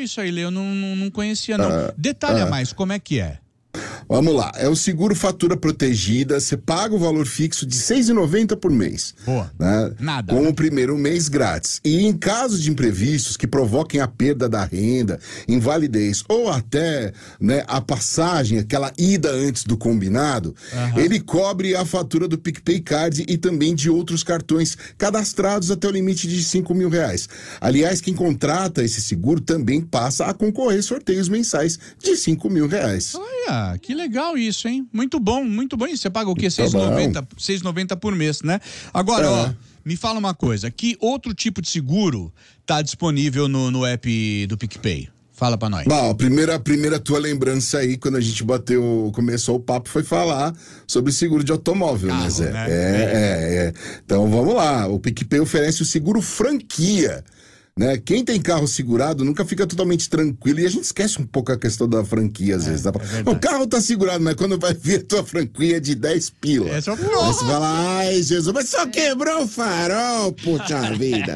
isso aí, Lê. Eu não conhecia, não. Detalha mais, como é que é? Vamos lá, é o seguro fatura protegida, você paga o valor fixo de R$ 6,90 por mês. Boa. Né? Nada. Com o primeiro mês grátis. E em caso de imprevistos que provoquem a perda da renda, invalidez ou até, né, a passagem, aquela ida antes do combinado, ele cobre a fatura do PicPay Card e também de outros cartões cadastrados até o limite de R$ 5.000. Aliás, quem contrata esse seguro também passa a concorrer a sorteios mensais de R$ 5.000. Olha, que legal isso, hein? Muito bom, muito bom. E você paga o quê? R$6,90 por mês, né? Agora, ó, me fala uma coisa. Que outro tipo de seguro tá disponível no app do PicPay? Fala pra nós. Bom, a primeira tua lembrança aí, quando a gente começou o papo, foi falar sobre seguro de automóvel, carro, né, Zé? Né? Então, vamos lá. O PicPay oferece o seguro franquia. Né? Quem tem carro segurado nunca fica totalmente tranquilo e a gente esquece um pouco a questão da franquia às vezes. O carro tá segurado, mas quando vai ver a tua franquia de 10 pila. Aí você fala, ai Jesus, mas só quebrou o farol, puta vida.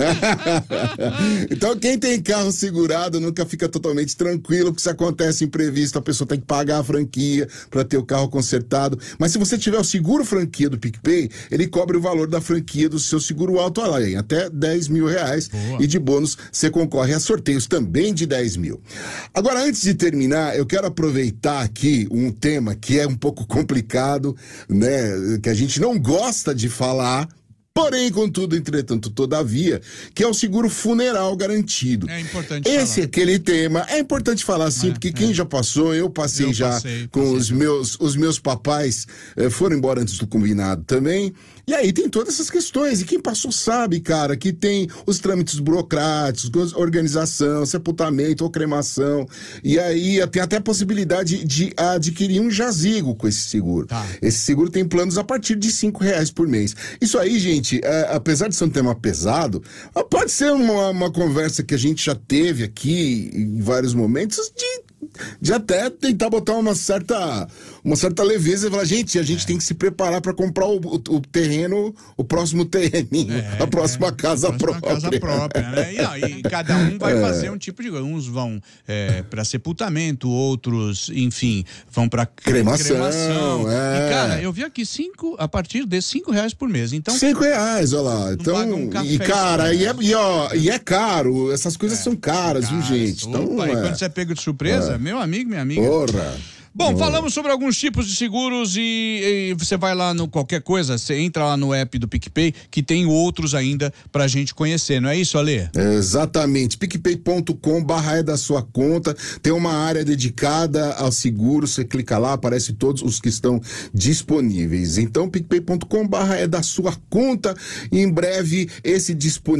Então quem tem carro segurado nunca fica totalmente tranquilo, porque se acontece imprevisto, a pessoa tem que pagar a franquia para ter o carro consertado. Mas se você tiver o seguro franquia do PicPay, ele cobre o valor da franquia do seu seguro alto além, até R$10.000. Boa. E de bônus, você concorre a sorteios também de 10 mil. Agora, antes de terminar, eu quero aproveitar aqui um tema que é um pouco complicado, né? Que a gente não gosta de falar. Porém, contudo, entretanto, todavia, que é o seguro funeral garantido. É importante Esse falar. É aquele tema, é importante falar sim, porque quem já passou, eu passei. Com os meus papais, foram embora antes do combinado também. E aí tem todas essas questões, e quem passou sabe, cara, que tem os trâmites burocráticos, organização, sepultamento ou cremação, e aí tem até a possibilidade de adquirir um jazigo com esse seguro. Tá. Esse seguro tem planos a partir de R$5 por mês. Isso aí, gente, apesar de ser um tema pesado, pode ser uma conversa que a gente já teve aqui em vários momentos de até tentar botar uma certa leveza e falar, gente, a gente tem que se preparar para comprar o terreno, o próximo terreninho, a próxima casa própria. Casa própria, né? E cada um vai fazer um tipo de coisa. Uns vão para sepultamento, outros, enfim, vão para cremação. E, cara, eu vi aqui a partir de R$5 por mês. Então, R$5, olha lá. Então, cara, e é caro. Essas coisas são caras, viu, gente? Opa, então, e quando você é pego de surpresa, meu amigo, minha amiga. Porra. Bom, falamos sobre alguns tipos de seguros e você vai lá no qualquer coisa, você entra lá no app do PicPay, que tem outros ainda pra gente conhecer, não é isso, Alê? Exatamente, picpay.com/é da sua conta, tem uma área dedicada ao seguro, você clica lá, aparece todos os que estão disponíveis. Então, picpay.com/é da sua conta, e em breve esse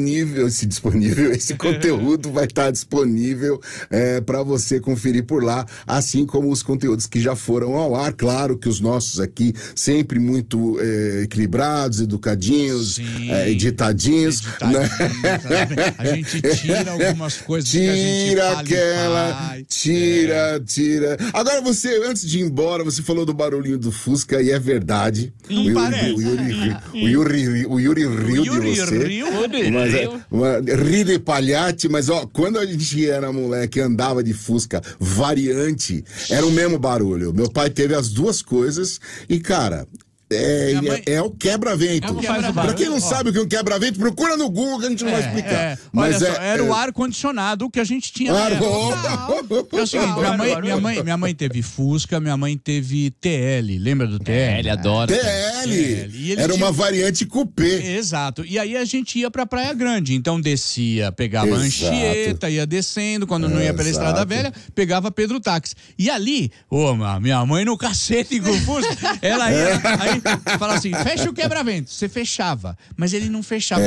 conteúdo vai estar disponível para você conferir por lá, assim como os conteúdos que já foram ao ar. Claro que os nossos aqui sempre muito equilibrados, educadinhos, editadinhos, né? A gente tira algumas coisas que a gente fala tira. Agora você, antes de ir embora, você falou do barulhinho do Fusca e é verdade. O Yuri riu de você. Ri de palhate, mas ó, quando a gente era moleque e andava de Fusca variante, era o mesmo barulho. Meu pai teve as duas coisas e, cara, é o quebra-vento. Pra quem não sabe o que é um quebra-vento, procura no Google que a gente não vai explicar. Mas olha só, era o ar-condicionado que a gente tinha. É o seguinte, minha mãe teve Fusca, minha mãe teve TL. Lembra do TL? Adora. TL. Era uma variante coupé. Exato. E aí a gente ia pra Praia Grande. Então descia, pegava Anchieta, ia descendo. Quando não ia pela Estrada Velha, pegava Pedro Táxi. E ali, minha mãe no cacete com o Fusca, ela ia. Aí fala assim, fecha o quebra-vento. Você fechava, mas ele não fechava.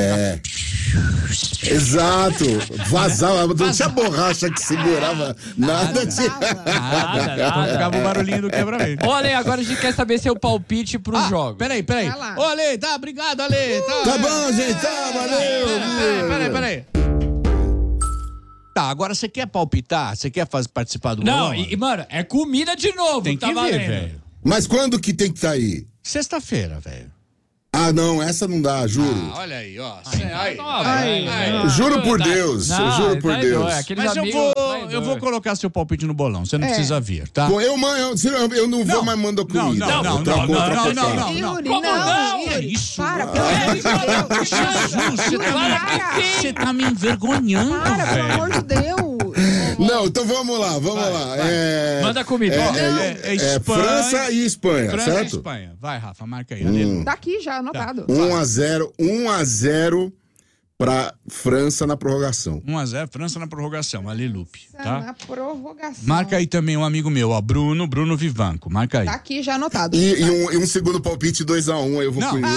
Exato. Vazava. Não tinha borracha que segurava nada. Então ficava o barulhinho do quebra-vento. Olha, agora a gente quer saber seu palpite pro jogo. Peraí. Ô, Ale, tá, obrigado, Ale. Tá bom, gente, valeu. Peraí. Tá, agora você quer palpitar? Você quer participar do bolão? Não, mano, é comida de novo. Tem que ver, velho. Mas quando que tem que estar aí? Sexta-feira, velho. Ah, não, essa não dá, juro. Olha aí, ó. Juro por Deus, juro por Deus. Mas eu vou... eu vou colocar seu palpite no bolão. Você não precisa vir, tá? Pô, eu não vou mais mandar comida. Não. Yuri, Como não? É isso? Para, pelo amor de Deus. Jesus, você tá me envergonhando, Para, pelo amor de Deus. Não, então vamos lá. Manda comida. Espanha. França e Espanha, França e certo? Espanha. Vai, Rafa, marca aí. Aleluia. Tá aqui já, anotado. 1-0 pra França na prorrogação. 1-0, França na prorrogação. Ali, Lupe. Tá? Na prorrogação. Marca aí também um amigo meu, ó, Bruno Vivanco. Marca aí. Tá aqui já anotado. E um segundo palpite 2-1, aí eu vou Não, com ele.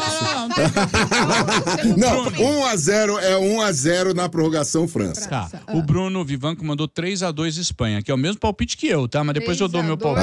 Não, 1-0 é 1-0 na prorrogação França. Tá. O Bruno Vivanco mandou 3-2 Espanha, que é o mesmo palpite que eu, tá? Mas depois eu dou meu palpite.